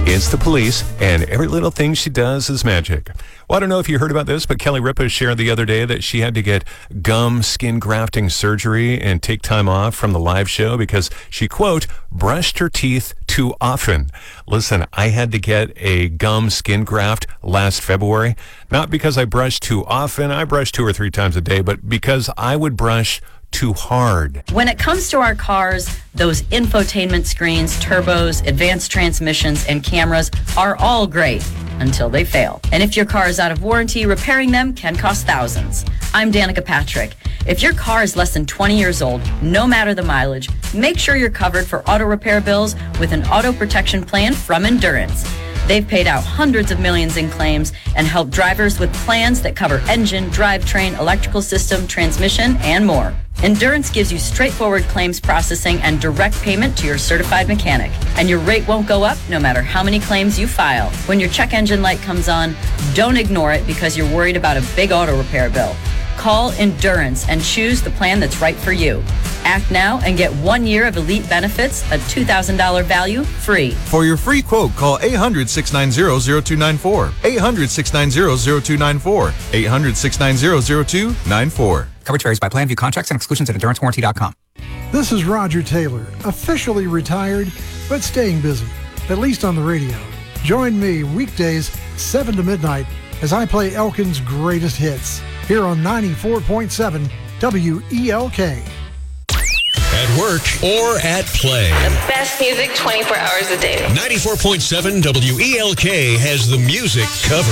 It's the police, and every little thing she does is magic. Well, I don't know if you heard about this, but Kelly Ripa shared the other day that she had to get gum skin grafting surgery and take time off from the live show because she, quote, brushed her teeth too often. Listen, I had to get a gum skin graft last February, not because I brushed too often. I brush 2 or 3 times a day, but because I would brush too hard. When it comes to our cars, those infotainment screens, turbos, advanced transmissions, and cameras are all great until they fail. And if your car is out of warranty, repairing them can cost thousands. I'm Danica Patrick. If your car is less than 20 years old, no matter the mileage, make sure you're covered for auto repair bills with an auto protection plan from Endurance. They've paid out hundreds of millions in claims and helped drivers with plans that cover engine, drivetrain, electrical system, transmission, and more. Endurance gives you straightforward claims processing and direct payment to your certified mechanic. And your rate won't go up no matter how many claims you file. When your check engine light comes on, don't ignore it because you're worried about a big auto repair bill. Call Endurance and choose the plan that's right for you. Act now and get 1 year of elite benefits, a $2,000 value, free. For your free quote, call 800-690-0294. 800-690-0294. 800-690-0294. Coverage varies by plan. View contracts and exclusions at EnduranceWarranty.com. This is Roger Taylor, officially retired, but staying busy, at least on the radio. Join me weekdays, 7 to midnight, as I play Elkin's greatest hits here on 94.7 WELK. At work or at play. The best music 24 hours a day. 94.7 WELK has the music covered.